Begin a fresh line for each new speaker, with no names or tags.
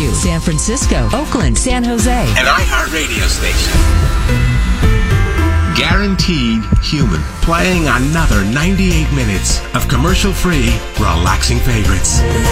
you. San Francisco, Oakland, San Jose.
An iHeartRadio station. Guaranteed human. Playing another 98 minutes of commercial-free, relaxing favorites.